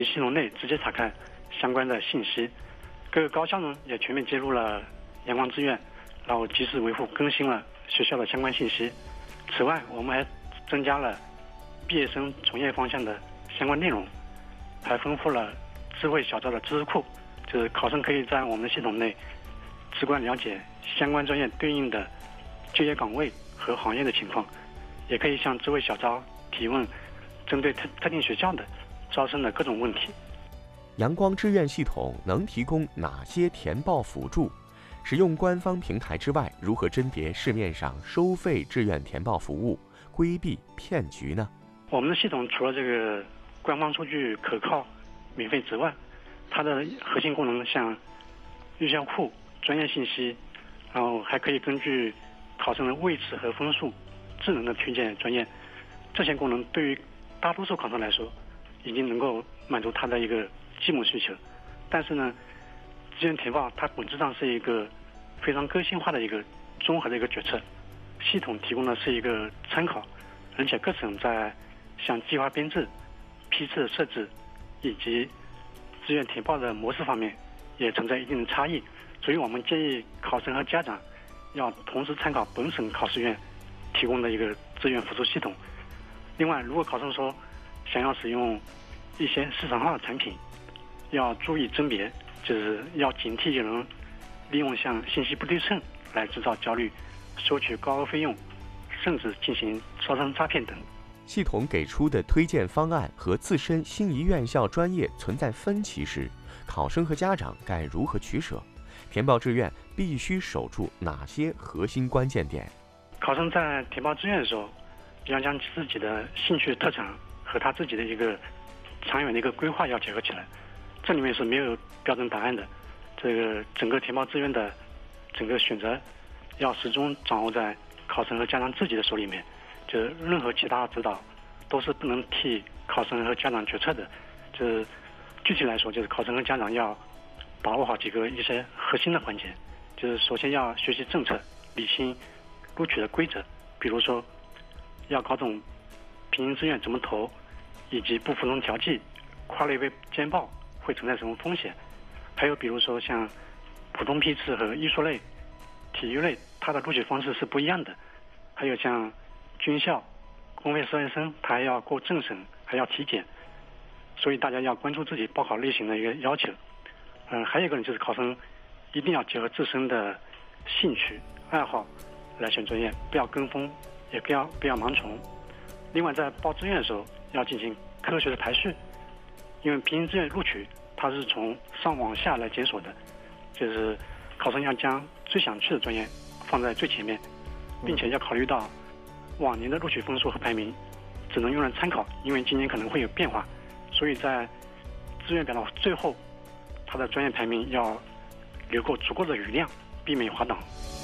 系统内直接查看相关的信息。各个高校呢也全面接入了阳光志愿，然后及时维护更新了学校的相关信息。此外，我们还增加了毕业生从业方向的相关内容，还丰富了智慧小灶的知识库，就是考生可以在我们的系统内直观了解相关专业对应的就业岗位和行业的情况，也可以向智慧小灶提问针对特定学校的招生的各种问题。 阳光志愿系统能提供哪些填报辅助？使用官方平台之外，如何甄别市面上收费志愿填报服务，规避骗局呢？ 我们的系统除了这个官方数据可靠、免费之外，它的核心功能像预校库、专业信息，然后还可以根据考生的位置和分数智能的推荐专业。这些功能对于大多数考生来说已经能够满足他的一个基本需求。但是呢，志愿填报它本质上是一个非常个性化的一个综合的一个决策，系统提供的是一个参考，而且各省在像计划编制、批次设置以及志愿填报的模式方面也存在一定的差异，所以我们建议考生和家长要同时参考本省考试院提供的一个志愿辅助系统。另外，如果考生说想要使用一些市场化的产品，要注意甄别，就是要警惕有人利用像信息不对称来制造焦虑，收取高额费用，甚至进行招生诈骗等。 系统给出的推荐方案和自身心仪院校专业存在分歧时，考生和家长该如何取舍？填报志愿必须守住哪些核心关键点？ 考生在填报志愿的时候，要将自己的兴趣特长和他自己的一个长远的一个规划要结合起来。这里面是没有标准答案的，这个整个填报志愿的整个选择要始终掌握在考生和家长自己的手里面，就是任何其他指导都是不能替考生和家长决策的。就是具体来说，就是考生和家长要把握好一些核心的环节，就是首先要学习政策，理清录取的规则，比如说要搞懂平行志愿怎么投，以及不服从调剂、跨类被监报会存在什么风险，还有比如说像普通批次和艺术类、体育类，它的录取方式是不一样的，还有像军校、公费实习生，他还要过政审，还要体检，所以大家要关注自己报考类型的一个要求。还有一个呢，就是考生一定要结合自身的兴趣爱好来选专业，不要跟风，也不要盲从。另外，在报志愿的时候要进行科学的排序，因为平行志愿录取它是从上往下来检索的，就是考生要将最想去的专业放在最前面，并且要考虑到往年的录取分数和排名只能用来参考，因为今年可能会有变化，所以在志愿表的最后，它的专业排名要留够足够的余量，避免滑档。